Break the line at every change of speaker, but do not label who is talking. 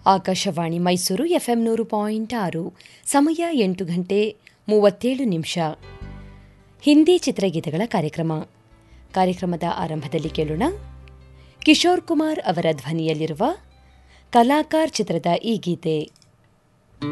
Akashvani Mysuru FM 100.6. ಸಮಯ 8:37. ಹಿಂದಿ ಚಿತ್ರಗೀತೆಗಳ ಕಾರ್ಯಕ್ರಮದ ಆರಂಭದಲ್ಲಿ ಕೇಳೋಣ ಕಿಶೋರ್ ಕುಮಾರ್ ಅವರ ಧ್ವನಿಯಲ್ಲಿರುವ ಕಲಾಕಾರ್ ಚಿತ್ರದ ಈ ಗೀತೆ.